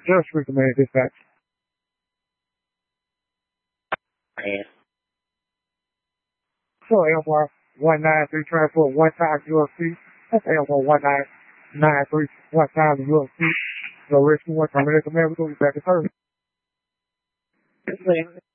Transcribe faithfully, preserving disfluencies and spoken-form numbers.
Just recommended dispatch. Yeah. So L R one nine three transport one times U F C. That's L R one nine nine three one times U F C. So rescue one terminated command. We're going to be back in service.